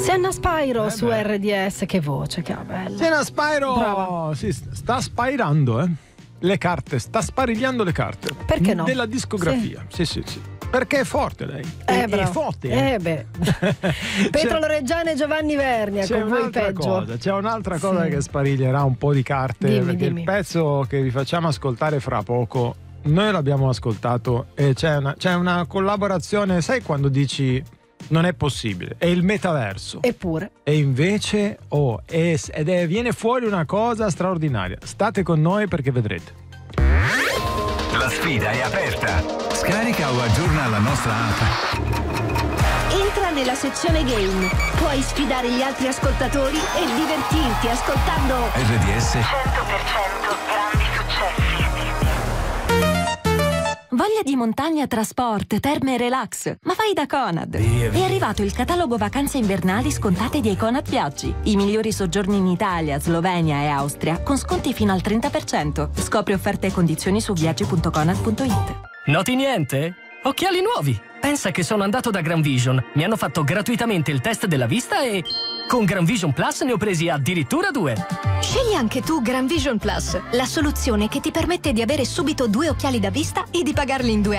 Sienna Spyro su RDS, che voce, che bella. Sienna Spyro! Brava. Sì, sta spirando, le carte, sta sparigliando le carte. Perché no? Della discografia. Sì. Perché è forte lei. È forte. Pietro Loreggiano e Giovanni Vernia, c'è con voi peggio. C'è un'altra cosa che spariglierà un po' di carte. Dimmi. Il pezzo che vi facciamo ascoltare fra poco, noi l'abbiamo ascoltato e c'è una collaborazione, sai quando dici non è possibile, è il metaverso. Eppure. E invece viene fuori una cosa straordinaria. State con noi perché vedrete. La sfida è aperta. Scarica o aggiorna la nostra app. Entra nella sezione game. Puoi sfidare gli altri ascoltatori e divertirti ascoltando RDS 100% grandi successi. Voglia di montagna, trasport, terme e relax? Ma vai da Conad! È arrivato il catalogo vacanze invernali scontate di Econad Viaggi. I migliori soggiorni in Italia, Slovenia e Austria con sconti fino al 30%. Scopri offerte e condizioni su viaggi.conad.it. Noti niente? Occhiali nuovi! Pensa che sono andato da Gran Vision. Mi hanno fatto gratuitamente il test della vista e con Gran Vision Plus ne ho presi addirittura 2. Scegli anche tu Gran Vision Plus, la soluzione che ti permette di avere subito 2 occhiali da vista e di pagarli in 2 anni.